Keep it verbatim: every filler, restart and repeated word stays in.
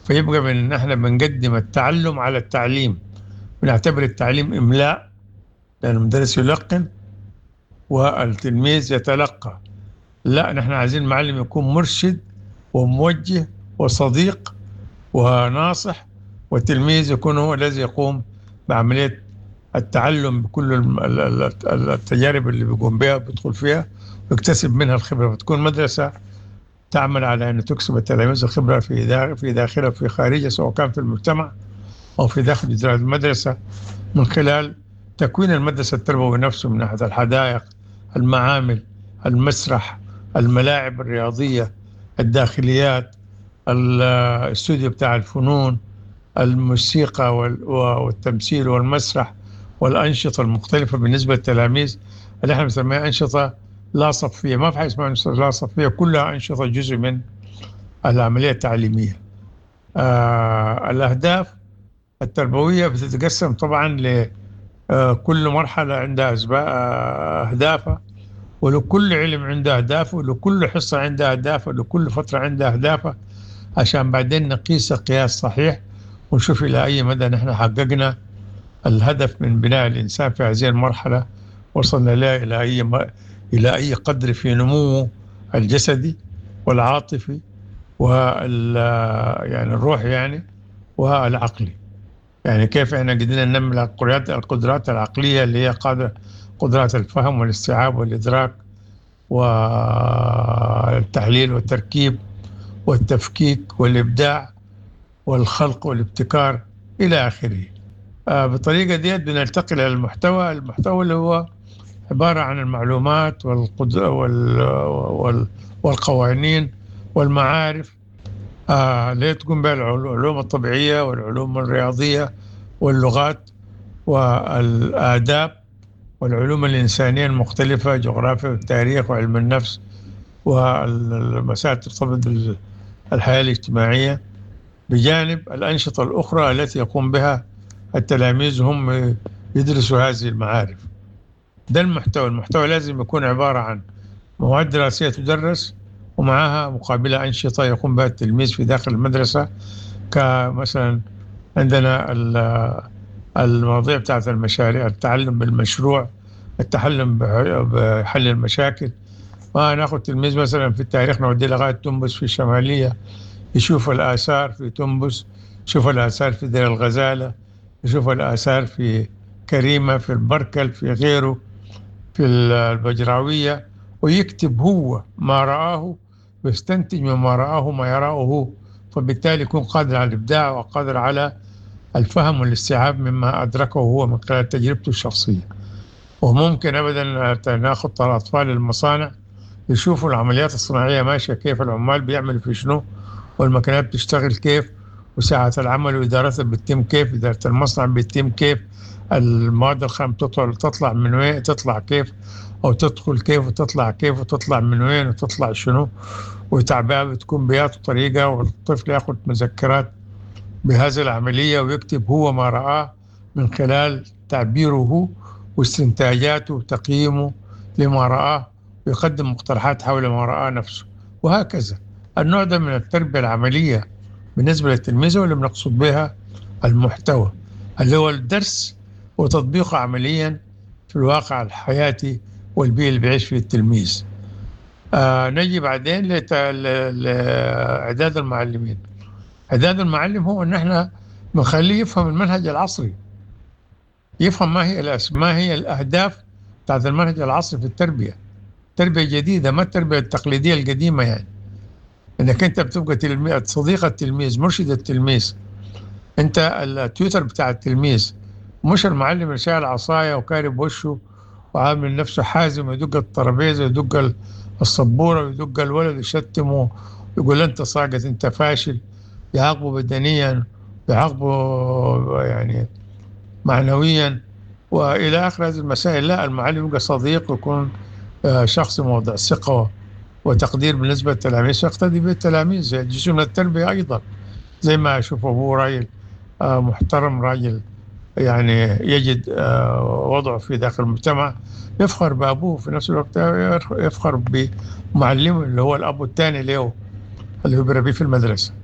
فيبقى من إن إحنا بنقدم التعلم على التعليم، بنعتبر التعليم إملاء، لأن المدرس يلقن والتلميذ يتلقى. لا، نحن عايزين المعلم يكون مرشد وموجه وصديق وناصح، والتلميذ يكون هو الذي يقوم بعملية التعلم بكل الم- ال- ال- ال- التجارب اللي بيقوم بها بيدخل فيها ويكتسب منها الخبرة، فتكون مدرسة تعمل على أن تكسب التلاميذ الخبرة في دا- في داخلها وفي خارجها، سواء كان في المجتمع أو في داخل إدارة المدرسة، من خلال تكوين المدرسة التربوي نفسه من ناحية الحدائق، المعامل، المسرح، الملاعب الرياضية، الداخليات، الاستوديو بتاع الفنون، الموسيقى وال- والتمثيل والمسرح، والأنشطة المختلفة بالنسبة للتلاميذ اللي احنا بنسميها أنشطة لا صفية. ما في حاجة اسمها أنشطة لا صفية، كلها أنشطة جزء من العملية التعليمية. آه الأهداف التربوية بتتقسم طبعا لكل مرحلة عندها أسباب أهدافها، ولكل علم عنده أهدافه، ولكل حصة عندها أهدافها، ولكل فترة عندها أهدافها، عشان بعدين نقيس قياس صحيح ونشوف إلى أي مدى نحن حققنا الهدف من بناء الإنسان في هذه المرحلة، وصلنا له إلى أي م... إلى أي قدر في نموه الجسدي والعاطفي وال يعني الروح يعني والعقلي. يعني كيف احنا قدرنا ننمي القدرات القدرات العقلية اللي هي قادرة قدرات الفهم والاستيعاب والإدراك والتحليل والتركيب والتفكيك والإبداع والخلق والابتكار إلى آخره. آه، بالطريقة دي بننتقل إلى المحتوى. المحتوى اللي هو عبارة عن المعلومات والقد... وال... وال... والقوانين والمعارف آه اللي تقوم بها العلوم الطبيعية والعلوم الرياضية واللغات والآداب والعلوم الإنسانية المختلفة، جغرافيا والتاريخ وعلم النفس والمسائل ترتبط بالحياة الاجتماعية، بجانب الأنشطة الأخرى التي يقوم بها التلاميذ هم يدرسوا هذه المعارف. ده المحتوى. المحتوى لازم يكون عبارة عن مواد دراسية تدرس، ومعها مقابلة أنشطة يقوم بها التلميذ في داخل المدرسة، كمثلا عندنا ال- المواضيع بتاعت المشاريع، التعلم بالمشروع، التعلم بحل المشاكل. ما ناخذ تلميذ مثلا في التاريخ نوديه لغاية تنبس في الشمالية، يشوف الآثار في تنبس، يشوف الآثار في دير الغزالة، يشوف الآثار في كريمة، في البركل، في غيره، في البجراوية، ويكتب هو ما رآه ويستنتج مما رآه ما يراه هو، فبالتالي يكون قادر على الإبداع وقادر على الفهم والاستيعاب مما أدركه هو من خلال تجربته الشخصية. وممكن أبدا ناخذ الأطفال المصانع يشوفوا العمليات الصناعية ماشية كيف، العمال بيعملوا في شنو، والمكنات بتشتغل كيف، وساعة العمل وإدارتها بتتم كيف، إدارة المصنع بتتم كيف، المواد الخام تطلع تطلع من وين، تطلع كيف، أو تدخل كيف وتطلع كيف، وتطلع من وين وتطلع شنو، وتعبئة بتكون بياته طريقة، والطفل ياخذ مذكرات بهذه العملية ويكتب هو ما رآه من خلال تعبيره واستنتاجاته وتقييمه لما رآه، ويقدم مقترحات حول ما رآه نفسه، وهكذا. النوع ده من التربية العملية بالنسبة للتلميذ واللي بنقصد بها المحتوى، اللي هو الدرس وتطبيقه عمليا في الواقع الحياتي والبيئة اللي بيعيش فيه التلميذ. آه نجي بعدين لت- ل- لإعداد المعلمين. إعداد المعلم هو إن إحنا بنخليه يفهم المنهج العصري، يفهم ما هي الأس ما هي الأهداف بتاعت المنهج العصري في التربية، تربية جديدة، ما التربية التقليدية القديمة. يعني إنك أنت بتبقى تلميذ، صديق التلميذ، مرشد التلميذ، أنت التيوتر بتاع التلميذ، مش المعلم اللي شايل عصاية وكارب وشه وعامل نفسه حازم، ويدق الترابيزة ويدق السبورة ويدق الولد يشتمه يقول أنت ساقط، أنت فاشل، يعاقبه بدنيا، يعاقبه يعني معنويا وإلى آخر هذه المسائل. لا، المعلم يبقى صديق ويكون آه، شخص موضع ثقة وتقدير بالنسبة للتلاميذ، يقتدي بالتلاميذ، جزء من التربية أيضا. زي ما أشوف أبوه راجل آه، محترم، راجل يعني يجد آه، وضعه في داخل المجتمع، يفخر بأبوه، في نفس الوقت يفخر بمعلمه اللي هو الأب الثاني له اللي هو بيربيه في المدرسة.